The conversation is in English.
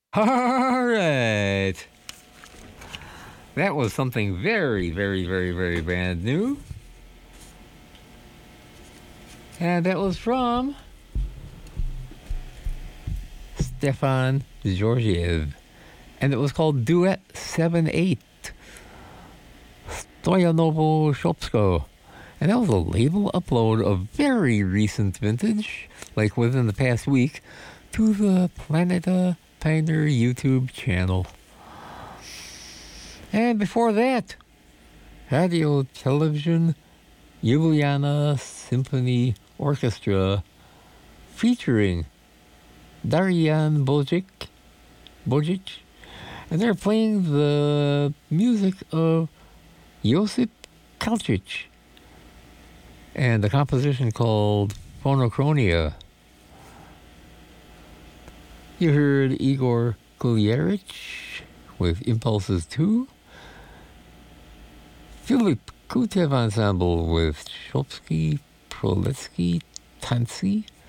All right. That was something very, very, very, very brand new. And that was from Stefan Georgiev. And it was called Duet 7/8. Stoyanovo Shopsko. And that was a label upload of very recent vintage, like within the past week, to the Planeta Pioneer YouTube channel. And before that, Radio Television Ljubljana Symphony Orchestra featuring Darijan Bojic, and they're playing the music of Josip Kalčić and the composition called Phonochronia. You heard Igor Gulyarich with Impulses 2, Philip Kutev Ensemble with Shopsky, Proletsky, Tansi,